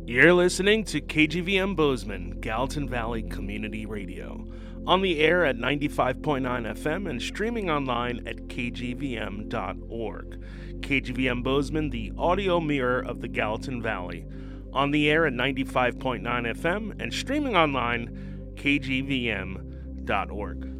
You're listening to KGVM Bozeman, Gallatin Valley Community Radio. On the air at 95.9 FM and streaming online at kgvm.org. KGVM Bozeman, the audio mirror of the Gallatin Valley. On the air at 95.9 FM and streaming online, kgvm.org.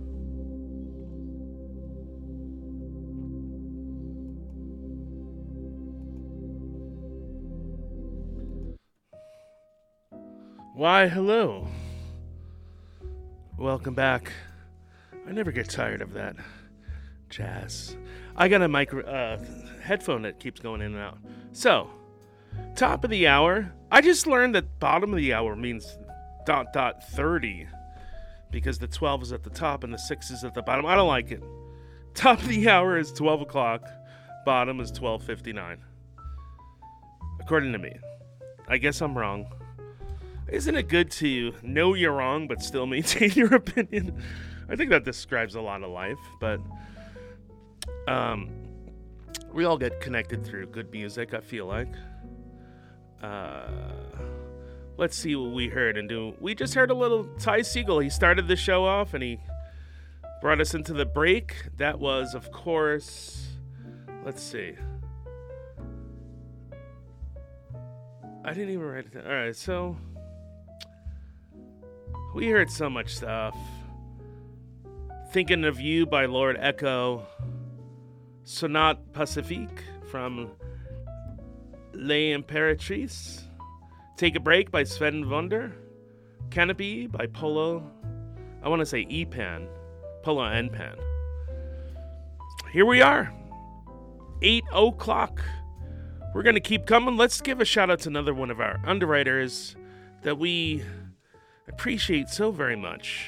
Why, hello. Welcome back. I never get tired of that jazz. I got a headphone that keeps going in and out. So, top of the hour. I just learned that bottom of the hour means ... 30 because the 12 is at the top and the 6 is at the bottom. I don't like it. Top of the hour is 12 o'clock. Bottom is 12:59. According to me. I guess I'm wrong. Isn't it good to know you're wrong but still maintain your opinion? I think that describes a lot of life, but we all get connected through good music, I feel like. Let's see what we heard and do. We just heard a little Ty Segall. He started the show off and he brought us into the break. That was, of course, let's see. I didn't even write it down. All right, so we heard so much stuff. Thinking of You by Lord Echo. Sonate Pacifique from L'Impératrice. Take a Break by Sven Wunder. Canopy by Polo. I want to say E-Pan. Polo and Pan. Here we are. 8 o'clock. We're going to keep coming. Let's give a shout out to another one of our underwriters that we appreciate so very much.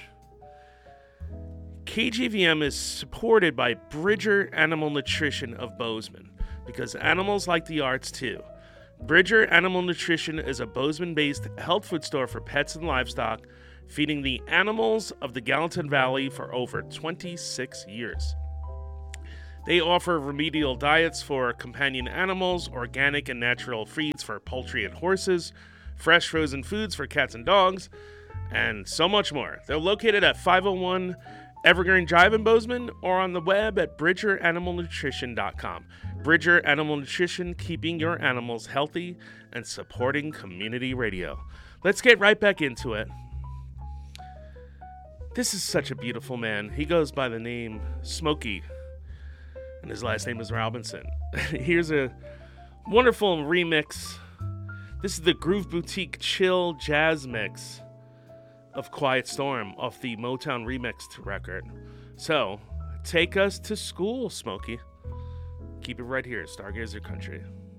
KGVM is supported by Bridger Animal Nutrition of Bozeman because animals like the arts too. Bridger Animal Nutrition is a Bozeman-based health food store for pets and livestock, feeding the animals of the Gallatin Valley for over 26 years. They offer remedial diets for companion animals, organic and natural feeds for poultry and horses, fresh frozen foods for cats and dogs, and so much more. They're located at 501 Evergreen Drive in Bozeman or on the web at bridgeranimalnutrition.com. Bridger Animal Nutrition, keeping your animals healthy and supporting community radio. Let's get right back into it. This is such a beautiful man. He goes by the name Smokey, and his last name is Robinson. Here's a wonderful remix. This is the Groove Boutique Chill Jazz Mix of Quiet Storm off the Motown Remixed record. So, take us to school, Smokey. Keep it right here, Stargazer Country.